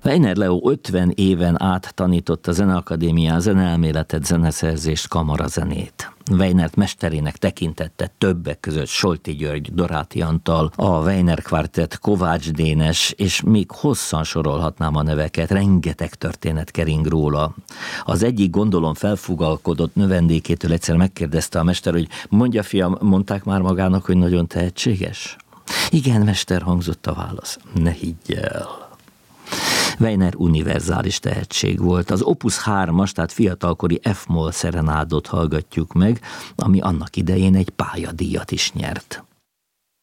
Weiner Leo 50 éven át tanított a Zeneakadémián zeneelméletet, zeneszerzést, kamarazenét. Weinert mesterének tekintette többek között Solti György, Doráti Antal, a Weiner Quartett, Kovács Dénes, és még hosszan sorolhatnám a neveket, rengeteg történet kering róla. Az egyik, gondolom, felfugalkodott növendékétől egyszer megkérdezte a mester, hogy mondja, fiam, mondták már magának, hogy nagyon tehetséges? Igen, mester, hangzott a válasz. Ne higgy el. Weiner univerzális tehetség volt. Az Opus 3-as, tehát fiatalkori F-moll szerenádot hallgatjuk meg, ami annak idején egy pályadíjat is nyert.